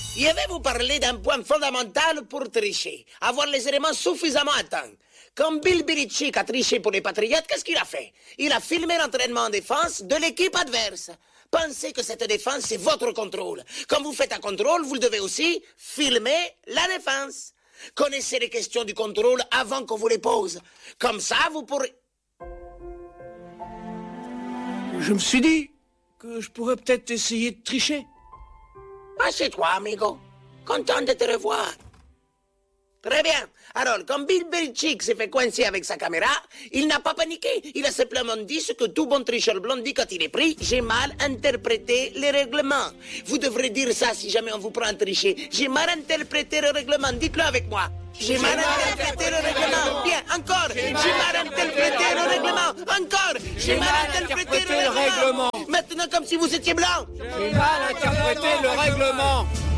Je vais vous parler d'un point fondamental pour tricher. Avoir les éléments suffisamment atteints. Comme Bill Belichick a triché pour les Patriotes, qu'est-ce qu'il a fait? Il a filmé l'entraînement en défense de l'équipe adverse. Pensez que cette défense, c'est votre contrôle. Quand vous faites un contrôle, vous devez aussi filmer la défense. Connaissez les questions du contrôle avant qu'on vous les pose. Comme ça, vous pourrez... Je me suis dit que je pourrais peut-être essayer de tricher. Assieds-toi, amigo. Content de te revoir. Très bien. Alors, quand Bill Belichick s'est fait coincer avec sa caméra, il n'a pas paniqué. Il a simplement dit ce que tout bon tricheur blond dit quand il est pris. J'ai mal interprété les règlements. Vous devrez dire ça si jamais on vous prend à tricher. J'ai mal interprété le règlement. Dites-le avec moi. J'ai mal interprété le règlement. Bien, encore. J'ai mal interprété le règlement. Encore. J'ai mal interprété le règlement. Maintenant, comme si vous étiez blanc. J'ai mal interprété le règlement.